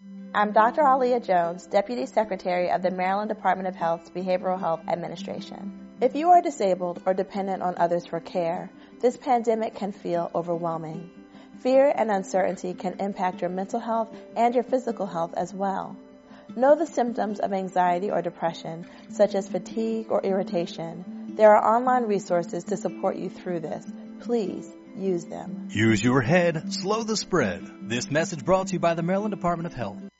I'm Dr. Alia Jones, Deputy Secretary of the Maryland Department of Health's Behavioral Health Administration. If you are disabled or dependent on others for care, this pandemic can feel overwhelming. Fear and uncertainty can impact your mental health and your physical health as well. Know the symptoms of anxiety or depression, such as fatigue or irritation. There are online resources to support you through this. Please use them. Use your head, slow the spread. This message brought to you by the Maryland Department of Health.